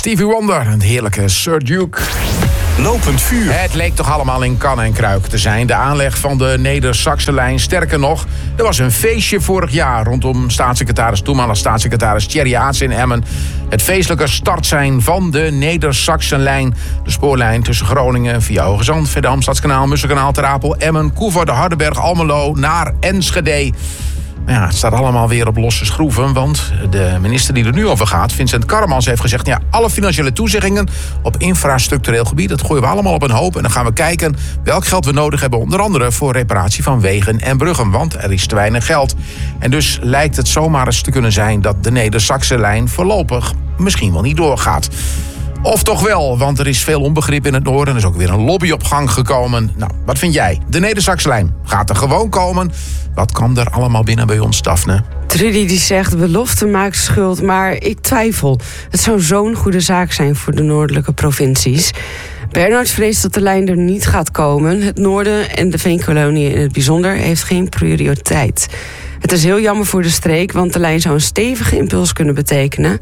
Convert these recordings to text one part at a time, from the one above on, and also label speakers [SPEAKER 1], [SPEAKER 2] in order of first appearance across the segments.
[SPEAKER 1] Stevie Wonder, een heerlijke Sir Duke.
[SPEAKER 2] Lopend vuur.
[SPEAKER 1] Het leek toch allemaal in kan en kruik te zijn. De aanleg van de Neder-Saxe-lijn. Sterker nog, er was een feestje vorig jaar rondom toenmalig staatssecretaris Thierry Aarts in Emmen. Het feestelijke startsein van de Neder-Saxe-lijn. De spoorlijn tussen Groningen via Hoogezand, Veendam, Stadskanaal, Musselkanaal, Ter Apel, Emmen, Koevoorde, Hardenberg, Almelo naar Enschede. Maar ja, het staat allemaal weer op losse schroeven, want de minister die er nu over gaat, Vincent Karremans, heeft gezegd, ja, alle financiële toezeggingen op infrastructureel gebied, dat gooien we allemaal op een hoop en dan gaan we kijken welk geld we nodig hebben, onder andere voor reparatie van wegen en bruggen, want er is te weinig geld. En dus lijkt het zomaar eens te kunnen zijn dat de Neder-Saxe-lijn voorlopig misschien wel niet doorgaat. Of toch wel, want er is veel onbegrip in het noorden. Er is ook weer een lobby op gang gekomen. Nou, wat vind jij? De Neder-Saxe-lijn gaat er gewoon komen. Wat kan er allemaal binnen bij ons, Daphne?
[SPEAKER 3] Trudy die zegt, belofte maakt schuld, maar ik twijfel. Het zou zo'n goede zaak zijn voor de noordelijke provincies. Bernard vreest dat de lijn er niet gaat komen. Het noorden en de Veenkolonie in het bijzonder heeft geen prioriteit. Het is heel jammer voor de streek, want de lijn zou een stevige impuls kunnen betekenen.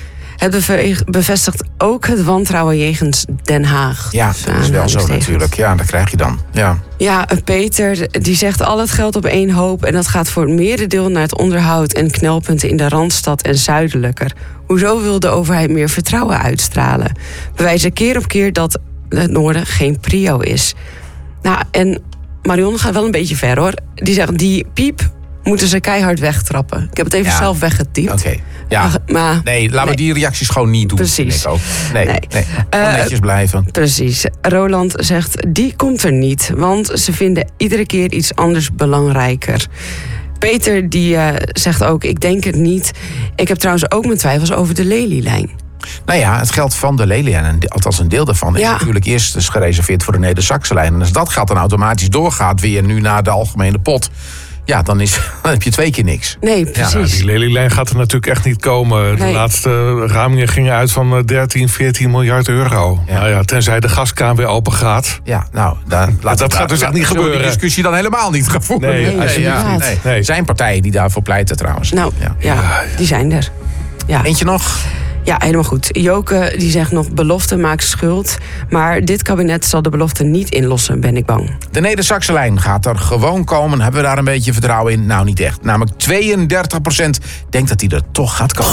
[SPEAKER 3] Het bevestigt ook het wantrouwen jegens Den Haag.
[SPEAKER 1] Ja, dat is wel zo natuurlijk. Ja, dat krijg je dan.
[SPEAKER 3] Ja, Peter die zegt al het geld op één hoop en dat gaat voor het merendeel naar het onderhoud en knelpunten in de Randstad en zuidelijker. Hoezo wil de overheid meer vertrouwen uitstralen? Bewijzen keer op keer dat het noorden geen prio is. Nou, en Marion gaat wel een beetje ver hoor. Die zegt, die piep moeten ze keihard wegtrappen. Ik heb het even zelf weggetypt.
[SPEAKER 1] Oké. Ja, maar laten we die reacties gewoon niet doen.
[SPEAKER 3] Precies.
[SPEAKER 1] Ik ook. Nee. Netjes blijven.
[SPEAKER 3] Precies. Roland zegt, die komt er niet. Want ze vinden iedere keer iets anders belangrijker. Peter die zegt ook, ik denk het niet. Ik heb trouwens ook mijn twijfels over de Lelylijn.
[SPEAKER 1] Nou ja, het geld van de Lelylijn, althans een deel daarvan, is natuurlijk eerst dus gereserveerd voor de Neder-Saxe-lijn. En als dat geld dan automatisch doorgaat weer nu naar de algemene pot, ja, dan heb je 2 keer niks.
[SPEAKER 3] Nee, precies.
[SPEAKER 4] Ja, die Lelylijn gaat er natuurlijk echt niet komen. De laatste ramingen gingen uit van 13, 14 miljard euro. Ja. Nou ja, tenzij de gaskraan weer open gaat.
[SPEAKER 1] Ja, nou, dat gaat dus echt niet gebeuren. Die discussie dan helemaal niet gaan voeren. Nee. Er zijn partijen die daarvoor pleiten trouwens.
[SPEAKER 3] Nou, die zijn er. Ja.
[SPEAKER 1] Eentje nog?
[SPEAKER 3] Ja, helemaal goed. Joke die zegt nog, belofte maakt schuld. Maar dit kabinet zal de belofte niet inlossen, ben ik bang.
[SPEAKER 1] De Neder-Saxe-lijn gaat er gewoon komen. Hebben we daar een beetje vertrouwen in? Nou, niet echt. Namelijk 32% denkt dat die er toch gaat komen.